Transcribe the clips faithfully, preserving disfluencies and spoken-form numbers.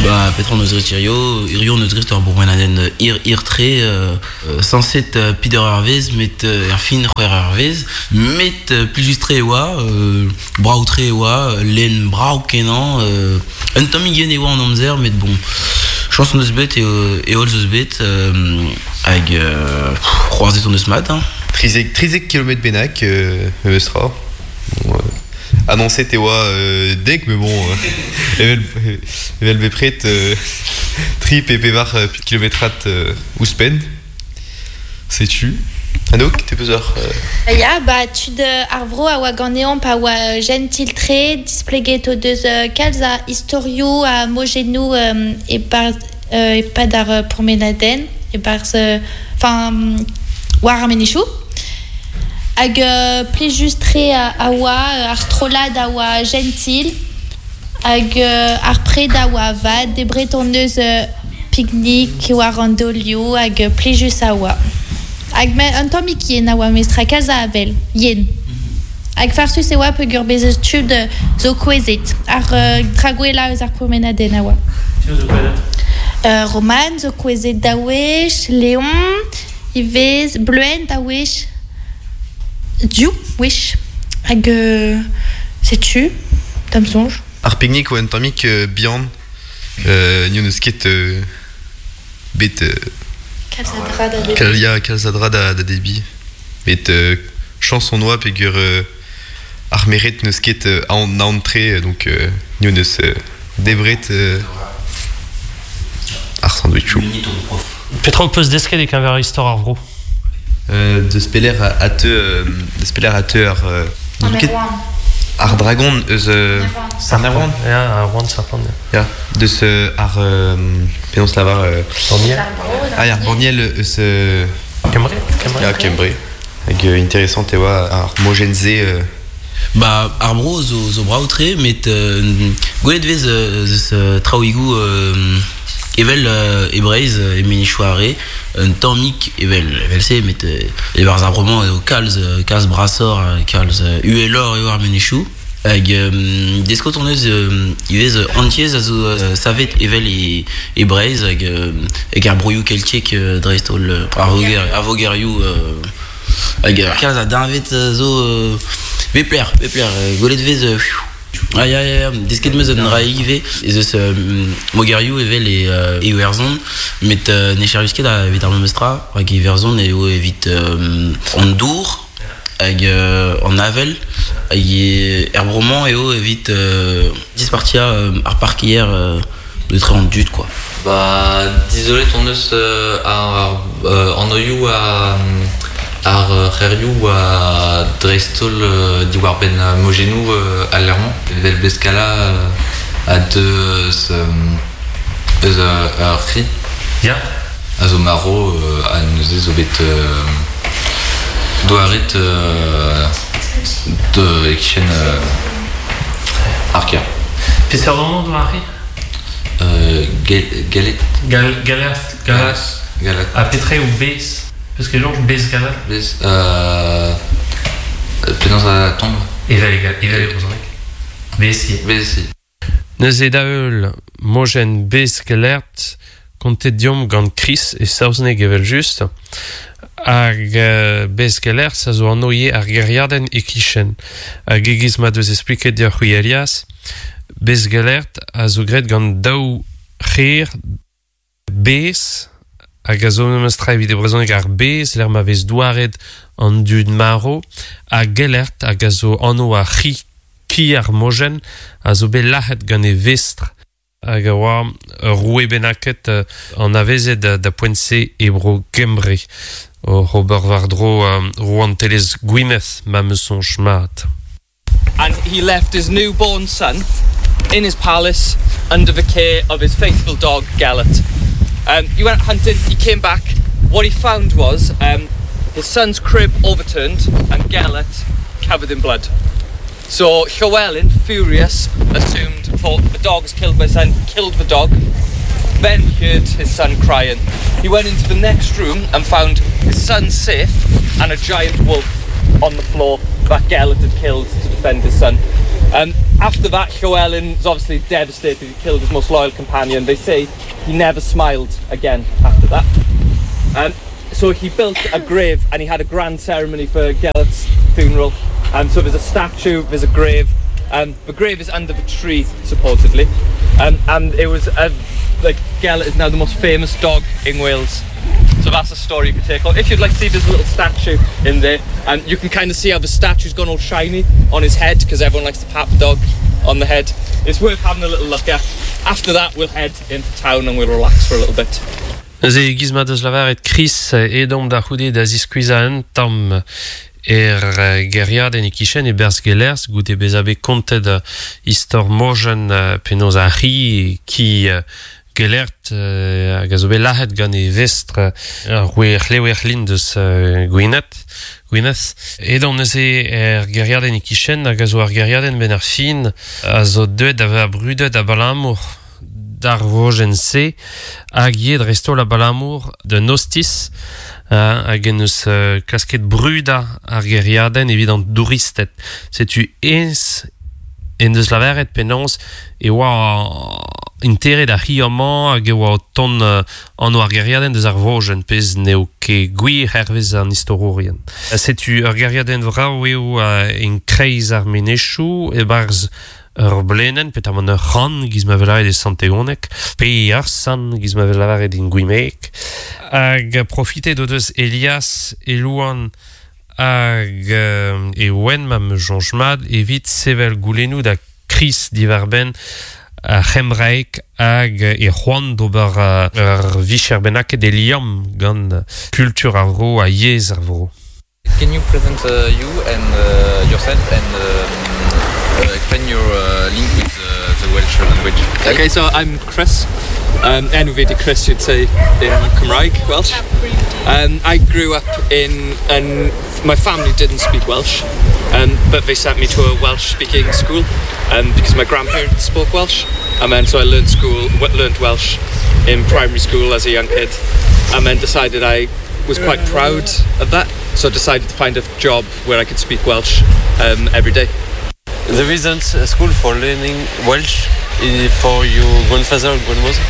Bah, Petron nos retirio, Irion nos retirio pour menaden ir ir très sans cette Peter Hervez, met Erfin Hervez, met plus juste très wa, brau très wa, len brau kenan, un Tommy Gen ewa en omzer, mais bon, chanson de sbet et et all the sbet avec croisé ton de ce matin. Trizek trizek kilomètres benak, Eustra. Annoncé Tewa euh, deg, mais bon, euh, evel, evel bepret, euh, trip et pevar euh, kilométrat euh, ouspen. Sais-tu? Anouk, t'es peseur euh... Ya, bah, tu de arvro a wa ganéon pa wa gentil tre, displégué to deux calza historio à mogenou euh, et par euh, et pas d'ar promenaden, et par enfin, euh, war amenichou. Hag uh, plejustre a, a oa, ar strolad a oa gentil, hag uh, ar pred a oa vad, de bretonneuse uh, pique-nique oa randolio, hag uh, plejus a oa. Hag me un tomik yen a oa mestra kaza avel, yen. Hag farsus e oa pe gur bezez tchud uh, zo koezet, ar uh, dragouela eus ar promenaden a oa. Tio zo koezet uh, Roman, zo koezet da wech, Léon, Yves, Bluen da wech, Dieu, wish. Hag, euh, sais-tu, t'as me songe. Ar pique-nique ou un tomik euh, bihan, euh, n'y a sket euh, bet. Euh, Calzadra da débit. Calia, calzadra da, da débit. Bet euh, chanson noa pegur euh, ar meret ne sket euh, a entrée, donc euh, n'y a euh, debret euh, ar sandwichou. Petro peus desket ek un ver histoire arvro. Euh, de speler à te euh, de speler à te ar euh, ar dragon eus euh, ar nerwan ja ar rwand serpent ja de ce ar euh, penons lavar euh, borniel ah ja borniel eus euh, Kembre ja Kembre hag euh, intéressant te oa ar mogenze euh, bah arbro zo zo brautre met euh, golet vez eus euh, traoigou euh, evel euh, ebreiz e menichoare un tomik evel evel se met e bar arbrement au calz calz brassor calz uelor e war menichou hag euh, desco tourneuse euh, ivez entiez a zo euh, savet evel e ebreiz hag hag ar brouillou keltiek euh, drestol avoger avogeriou euh, hag calz a d'invet zo euh, bepler bepler golet vez euh, Ah ja ja, desket meus an raive ez eus euh, mogeriou evel e euh, e werzon met euh, ne charusket a evit ar memestra hag e werzon e o evit euh, an dour hag euh, an avel hag e erbroman e o evit euh, dispartia euh, ar parkier euh, de tre an dut quoi. Bah désolé ton eus euh, ar euh, an oiou a ar reriou a drestol uh, di war ben uh, mogenou uh, a lermont vel beskala uh, a deus um, eus uh, ar ri ja a zo maro uh, a neuze zo bet uh, doaret uh, de ekchen uh, arker peser d'an do ar ri uh, galet gal galat galat galat a petre ou bez parce que genre bez galat bez euh penans a tombe evel evel rozorek besi besi Neuze da eul mogen bez gelert kontedium gant Chris e saozneg evel just hag uh, bez gelert sa zo anoie ar geriaden e kichen hag egiz ma deus expliket dir c'hwi Elias bez gelert a zo gret gant daou c'her bez hag a zo neus tra evit e brezhoneg ar bez l'er ma vez douaret an dud maro a gelert hag a zo anno a c'hi ki ar mogen a zo bet lahet gant e vestr hag a oa roue benaket uh, an avezet da, da poentse e bro Kembre o Robert Vardro um, roan telez gwimeth ma me son chmat. And he left his newborn son in his palace under the care of his faithful dog Gelert. Um, he went hunting, he came back. What he found was um, his son's crib overturned and Gelert covered in blood. So Llywelyn, furious, assumed, thought the dog has killed my son, killed the dog. Then heard his son crying. He went into the next room and found his son safe and a giant wolf on the floor that Gelert had killed to defend his son. Um, after that, Llewellyn was obviously devastated. He killed his most loyal companion. They say he never smiled again after that. Um, so he built a grave and he had a grand ceremony for Gelert's funeral. Um, so there's a statue, there's a grave. Um, the grave is under the tree, supposedly. Um, and it was, uh, like, Gelert is now the most famous dog in Wales. So that's a story you can take on. If you'd like to see, there's a little statue in there, and you can kind of see how the statue's gone all shiny on his head, because everyone likes to pat the dog on the head. It's worth having a little look at. After that, we'll head into town and we'll relax for a little bit. Ze gizma deus lavaret Chris edom da c'houde da ziskuiza un tam er geriaden e kichen e berz gelers goude bezabe kontet istor mojen penaos a ri ki gelert uh, hag a zo bet lahet gant e vestre ar roe c'hlewer lin deus uh, gwinet Gwyneth. Edon neuze er geriaden e kichen hag a zo ar geriaden ben ar fin a zo deuet a brudet a balamour d'ar vojen se hag yed resto la balamour de nostis uh, hag en eus uh, klasket bruda ar geriaden evidant douristet. Setu ez en deus laveret penans e oa intere da hiaman hag e oa ton uh, an oa ar geriaden deus ar vojen pez neo ke gwir hervez an istororien. Setu ar geriaden vrao eo uh, en kreiz ar menechou e barz ur blenen, pet am an ur ran giz ma velaret e santeonek, pe ar san giz ma velaret in gwimek, hag profite do deus Elias e Louan hag euh, e oen ma me jonjmad evit sevel goulenou da Chris divarben a Chemreik hag e Juan d'ober uh, ur vicher benak de liam gant kultur ar vro a yez ar vro. Can you present uh, you and uh, yourself and um, uh, explain your uh, link with uh, the Welsh language? Okay, so I'm Chris. Um, enw fi di Chris, you'd say, in Cymraeg, Welsh. Um, I grew up in, and my family didn't speak Welsh, um, but they sent me to a Welsh-speaking school um, because my grandparents spoke Welsh. And then so I learned school, learned Welsh in primary school as a young kid, and then decided I was quite proud of that. So I decided to find a job where I could speak Welsh um, every day. There isn't a school for learning Welsh for your grandfather or grandmother?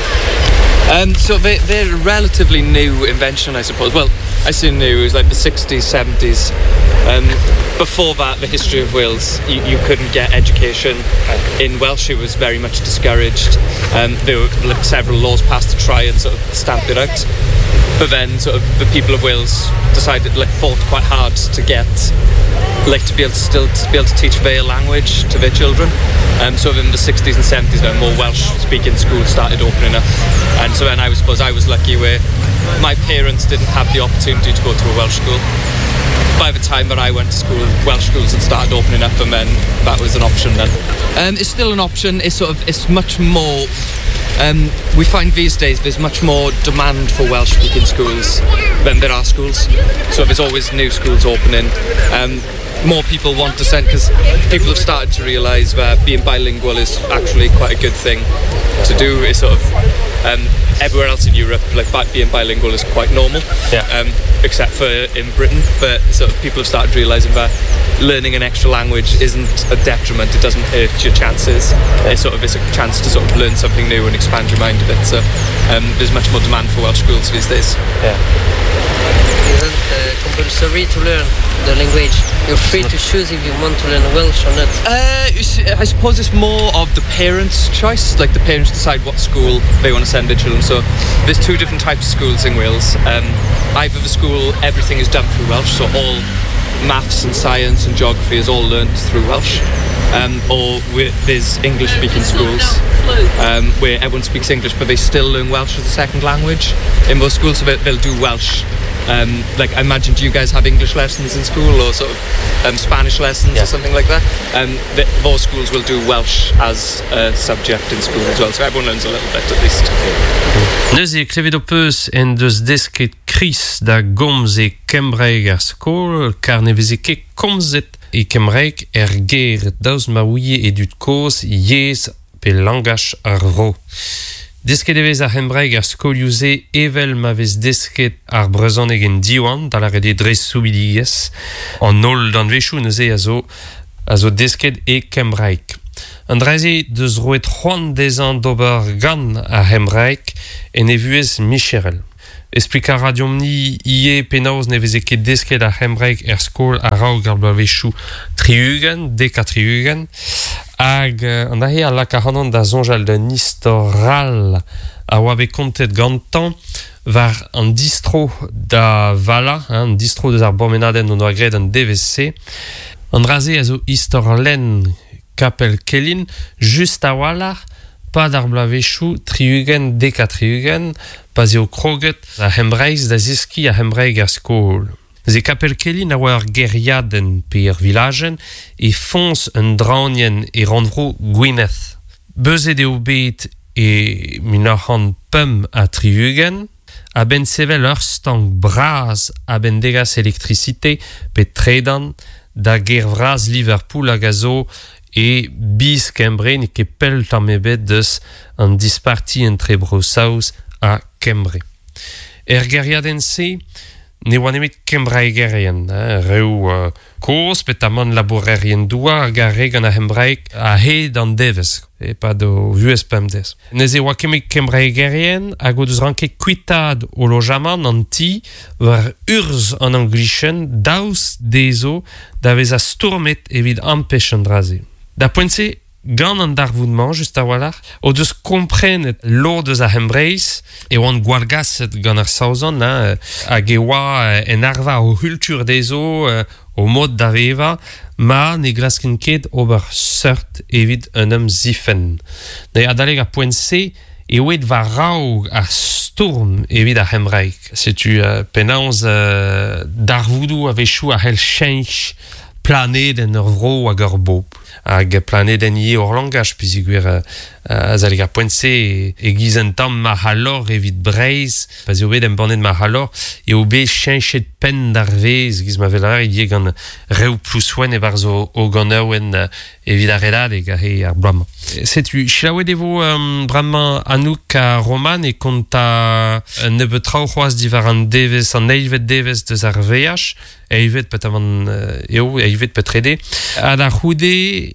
Um, so they, they're a relatively new invention, I suppose. Well, I say new, it was like the sixties, seventies. Um, before that, the history of Wales, you, you couldn't get education in Welsh. It was very much discouraged. Um, there were like, several laws passed to try and sort of stamp it out. But then sort of the people of Wales decided, like, fought quite hard to get, like, to be able to still to be able to teach their language to their children. Um, so in the sixties and seventies, when more Welsh-speaking schools started opening up, and so then I was, suppose I was lucky where my parents didn't have the opportunity to go to a Welsh school. By the time that I went to school, Welsh schools had started opening up, and then that was an option then. Um, it's still an option. It's sort of it's much more. Um, we find these days there's much more demand for Welsh-speaking schools than there are schools. So there's always new schools opening. Um, more people want to send, because people have started to realise that being bilingual is actually quite a good thing to do. It's sort of um, everywhere else in Europe, like being bilingual is quite normal, yeah. um, except for in Britain. But sort of people have started realising that learning an extra language isn't a detriment. It doesn't hurt your chances. It's sort of it's a chance to sort of learn something new and expand your mind a bit. So um, there's much more demand for Welsh schools these days. Yeah. Isn't uh, compulsory to learn the language? You're free to choose if you want to learn Welsh or not. Uh, I suppose it's more of the parents' choice. Like the parents decide what school they want to send their children. So there's two different types of schools in Wales. Um, either the school, everything is done through Welsh, so all maths and science and geography is all learned through Welsh. Um, or there's English-speaking schools um, where everyone speaks English, but they still learn Welsh as a second language. In most schools, so they'll do Welsh. Um, like I imagine, do you guys have English lessons in school, or sort of um, Spanish lessons, yeah, or something like that? Um, the, those schools will do Welsh as a subject in school as well, so everyone learns a little bit at least. Neuze e klevet o peus en deus desket Chris da gomz e Kemreig ar skol, kar ne veze ket komzet e Kemreig er ger daouz ma ouie e dud koz yez pe langaj ar vro. Desket evez ar Kemreig ar skolioù-se evel ma vez desket ar brezhoneg en diwan da la rede dres soubidigez. An ol d'an vechou neuze a zo a zo desket e Kembraik. An drazi deus roet c'hoant dezan d'ober gant a Hembraik en e vuez Micherel. Esplika radiom ni ie penaos ne veze ket desket a Hembraik er skol a rao gar bloavechou triugen, deka triugen, hag uh, an dahe a laka hanan da zonjal d'un istoral a oabe kontet gantan var an distro da vala, hein, an distro deus ar bormenaden on oa gred an D V C. An raze a zo istorlen kapel kelin just a walar pa d'ar bloavechou triugen, deka triugen, pas eo kroget a Hembreiz da ziski a Hembraik ar skol. Ze kapel kelin a oa ar geriaden pe ar vilagen e fons un draonien e randvro Gwyneth. Beuzet eo bet e min ar c'hant pum a triugen, a ben sevel ur stank braz a ben degas elektricite pe tredan da ger vraz Liverpool a gazo e bis Kembre ne ket pel tamm ebet deus an disparti en tre brossaus a Kembre. Er geriaden se ne oa nemet Kembraegerien, eh, reu uh, koz pet a man laborerien doua a gare gant a Hembraik a he dan devez, e pa do vuez pem dez. Ne ze oa kemet Kembraegerien hag o deus ranket kuitad o lojaman an ti war urz an anglichen daous dezo da vez a stourmet evit ampech an draze. Da poentse gant an darvoudman just a walar, o deus komprenet lo deus a Hembreiz e oan gwalgaset gant ar saouzan, hein, hag e oa en arva o hultur dezo, o mod da veva, ma ne glasken ket ober seurt evit un eum zifen. Ne adaleg a poentse e oet va raog a storm evit a Hembraik. Setu uh, penaos uh, darvoudou a vechou a hel chench planet en ur vro hag ur bob. Hag planet en ie ur langaj, piz igwer uh, a zalig ar poentse e, e gizen tam ma halor evit Breiz, pas eo bet en bannet ma halor, e o bet chenchet pen d'ar vez, giz ma velar e die gant reu plouswen e barz o, o gant eouen uh, evit ar redad e gare ar blama. Setu, chilaouet evo um, bramañ anouk a roman e kont a un nebeut trao c'hoaz divar an devez, an eivet devez deus ar veaj, eivet pet avan uh, eo, eivet pet rede. Ad ar c'houde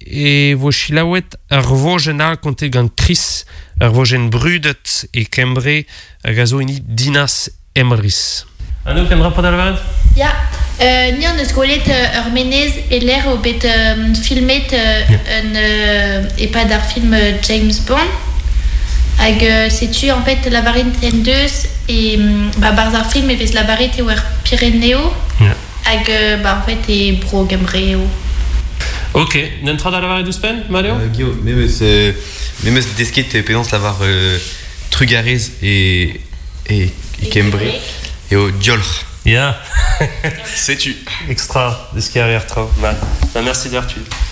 e vo chilaouet ar vojen al kontet gant Chris, ar vojen brudet e Kembre hag a zo ini dinas emriz. Anouk en rapod al varet? Ja, uh, ni an eus gwelet uh, ur menez e l'er o bet uh, filmet uh, yeah. un uh, epad ar film uh, James Bond hag uh, setu en fait lavarit en deus e um, ba barz ar film e vez lavarit eo ar Pyreneo yeah. hag uh, ba en fait e bro Kembre eo. Ok, n'entrad al varet ouzpen, Mario? Uh, Gio, memeus, euh, memeus desket penans lavar euh, trugarez e, e, e Kembre e o diolr. Ya. Setu. Extra, de ce qui arrive trop. Bah, bah, merci d'Arthur.